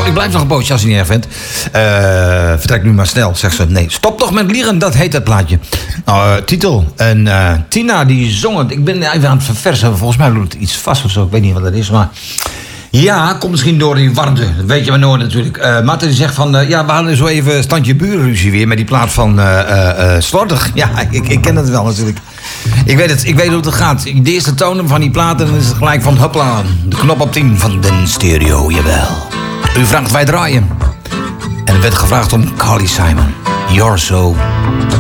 ik blijf nog een poosje als je het niet erg vindt. Vertrek nu maar snel, zegt ze. Nee, stop toch met liegen, dat heet het plaatje. Titel. En Tina die zong het. Ik ben even aan het verversen. Volgens mij loopt het iets vast of zo. Ik weet niet wat dat is, maar... Ja, komt misschien door die warmte. Dat weet je maar nooit natuurlijk. Marten die zegt van... we hadden zo even standje burenruzie weer... met die plaat van Slordig. Ja, ik ken het wel natuurlijk. Ik weet hoe het gaat. De eerste toon van die plaat... dan is het gelijk van hopla. De knop op 10 van de stereo, jawel. U vraagt, wij draaien. En er werd gevraagd om Carly Simon. You're so